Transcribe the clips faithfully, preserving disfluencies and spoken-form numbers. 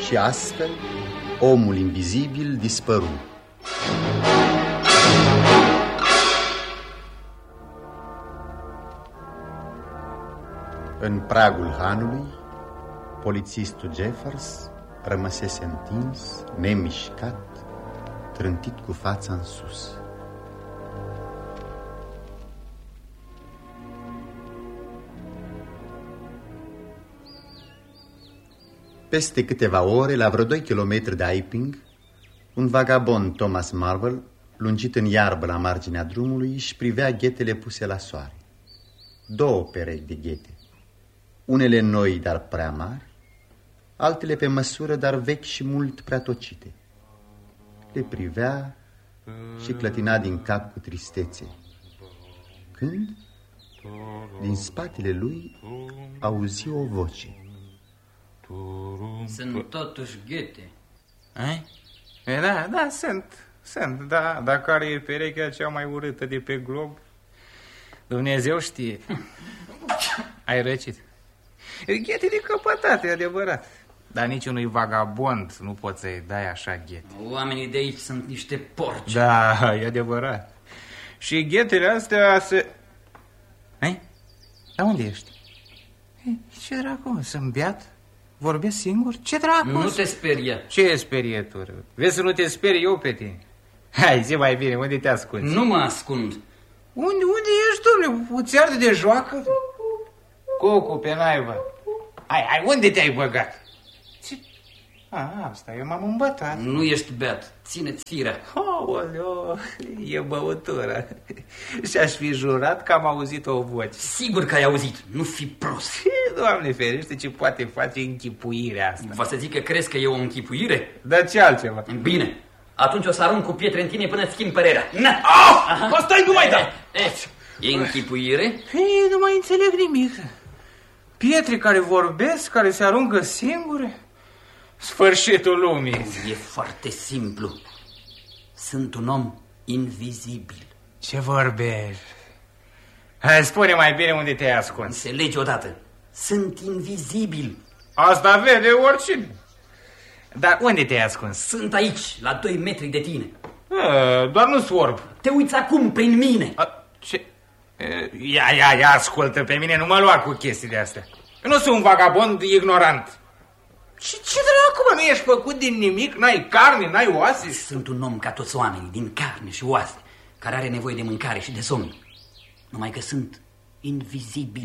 Și astfel, omul invizibil dispăru. În pragul hanului, polițistul Jeffers rămăsese întins, nemișcat, trântit cu fața în sus. Peste câteva ore, la vreo doi kilometri de Iping, un vagabond, Thomas Marvel, lungit în iarbă la marginea drumului, își privea ghetele puse la soare. Două perechi de ghete, unele noi, dar prea mari, altele pe măsură, dar vechi și mult prea tocite. Le privea și clătina din cap cu tristețe, când, din spatele lui, auzi o voce. Sunt totuși ghete. Ai? E, da, da, sunt, sunt, da, dar care e perechea cea mai urâtă de pe glob? Dumnezeu știe. Ai răcit. Ghete de căpătate, e adevărat. Dar niciunui vagabond nu poți să-i dai așa ghete. Oamenii de aici sunt niște porci. Da, e adevărat. Și ghetele astea se... Ai? Dar unde ești? Ce dracu, sunt beat? Vorbesc singur? Ce dracu? Nu te sperie. Ce sperietură? Vezi să nu te sperie eu pe tine. Hai, zi mai bine, unde te ascunzi? Nu mă ascund. Unde, unde ești, domnule? Îți arde de joacă? Cocu, pe naiba. Hai, hai, unde te-ai băgat? Ce? A, asta, eu m-am îmbătat. Nu ești beat, ține-ți firea. Aoleo, e băutură. Și-aș fi jurat că am auzit o voce. Sigur că ai auzit, nu fi prost. Doamne ferește, ce poate face închipuirea asta. Va să zic că crezi că e o închipuire? Dar ce altceva? Bine, atunci o să arunc cu pietre în tine până-ți schimb părerea. Ah! Bă, stai, nu mai da! E închipuire? Ei, nu mai înțeleg nimic. Pietre care vorbesc, care se aruncă singure. Sfârșitul lumii. E foarte simplu. Sunt un om invizibil. Ce vorbești? Hai, spune mai bine unde te-ai ascuns. Înțelegi odată. Sunt invizibil. Asta vede oricine. Dar unde te-ai ascuns? Sunt aici, la doi metri de tine. A, doar nu-ți vorb. Te uiți acum prin mine. A, ce? Ia, ia, ia, ascultă pe mine, nu mă lua cu chestiile astea. Eu nu sunt un vagabond ignorant. Ce, ce dracu, mă, nu ești făcut din nimic? N-ai carne, n-ai oase? Sunt un om ca toți oamenii, din carne și oase, care are nevoie de mâncare și de somn. Numai că sunt invizibil.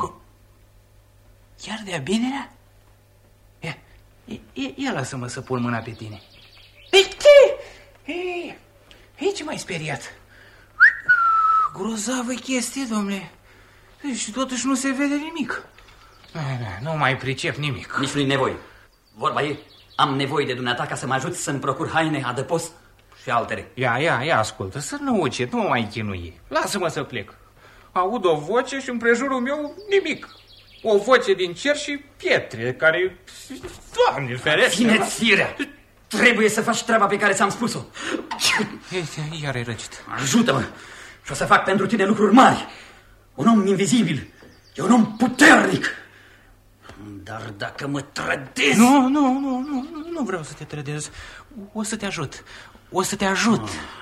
Chiar de-a binelea? Ia, ia, ia lasă-mă să pun mâna pe tine. Ei, ei, ei, ce m-ai speriat? Grozavă chestie, domnule. Și totuși nu se vede nimic. Nu mai pricep nimic. Nici nu-i nevoie. Vorba e, am nevoie de dumneata ca să mă ajuți să-mi procur haine, adăpost și altele. Ia, ia, ia, ascultă, să nu ucet, nu mă mai chinui. Lasă-mă să plec. Aud o voce și împrejurul meu nimic. O voce din cer și pietre care... Doamne ferește! Ține-ți firea! Trebuie să faci treaba pe care ți-am spus-o. Iar e răcit. Ajută-mă și o să fac pentru tine lucruri mari. Un om invizibil e un om puternic. Dar dacă mă trădezi... Nu, nu, nu, nu, nu vreau să te trădez. O să te ajut. O să te ajut. Ah.